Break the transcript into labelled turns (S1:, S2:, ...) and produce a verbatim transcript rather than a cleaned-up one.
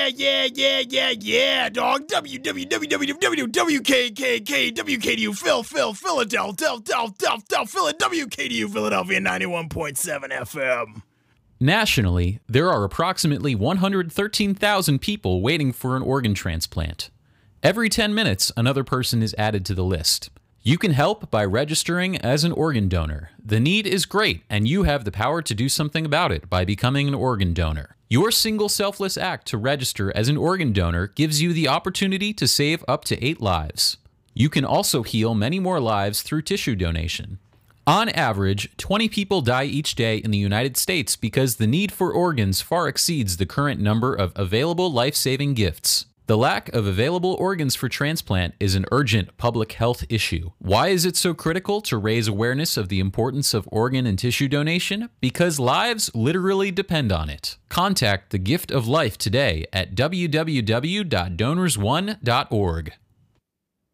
S1: yeah, yeah, yeah, yeah, yeah, dog. W W W W W W K K K W K D U Phil Phil Philadelphia Del Del Del Phil W K D U Philadelphia ninety-one point seven F M.
S2: Nationally, there are approximately one hundred thirteen thousand people waiting for an organ transplant. Every ten minutes, another person is added to the list. You can help by registering as an organ donor. The need is great, and you have the power to do something about it by becoming an organ donor. Your single selfless act to register as an organ donor gives you the opportunity to save up to eight lives. You can also heal many more lives through tissue donation. On average, twenty people die each day in the United States because the need for organs far exceeds the current number of available life-saving gifts. The lack of available organs for transplant is an urgent public health issue. Why is it so critical to raise awareness of the importance of organ and tissue donation? Because lives literally depend on it. Contact the Gift of Life today at w w w dot donors one dot org.